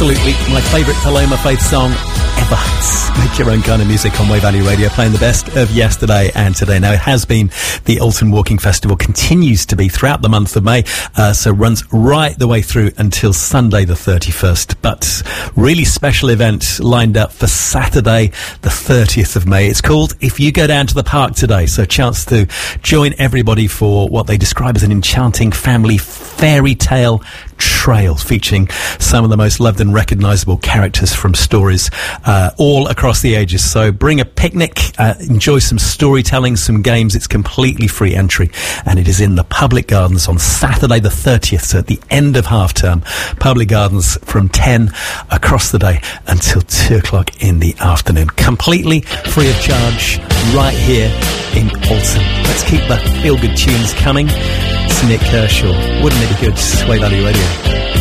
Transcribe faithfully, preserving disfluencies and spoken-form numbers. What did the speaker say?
absolutely my favourite Paloma Faith song ever. Make your own kind of music on Way Valley Radio, playing the best of yesterday and today. Now, it has been the Alton Walking Festival, continues to be throughout the month of May, uh, so runs right the way through until Sunday the thirty-first. But really special event lined up for Saturday the thirtieth of May. It's called If You Go Down to the Park Today, so a chance to join everybody for what they describe as an enchanting family fairy tale trail featuring some of the most loved and recognisable characters from stories uh, all across the ages. So bring a picnic, uh, enjoy some storytelling, some games. It's completely free entry, and it is in the Public Gardens on Saturday the thirtieth, so at the end of half term. Public Gardens from ten across the day until two o'clock in the afternoon. Completely free of charge right here in Alton. Let's keep the feel-good tunes coming. It's Nick Kershaw. Wouldn't it be good? Way Valley Radio.